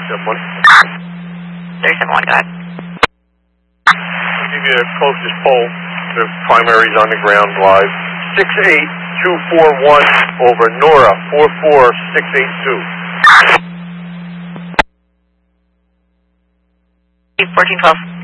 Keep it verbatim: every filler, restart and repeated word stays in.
thirty-seven one. thirty-seven one, go ahead. I'll give you the closest pole. The primary's on the ground live. six eight two four one over Nora, four four six eight two. fourteen twelve.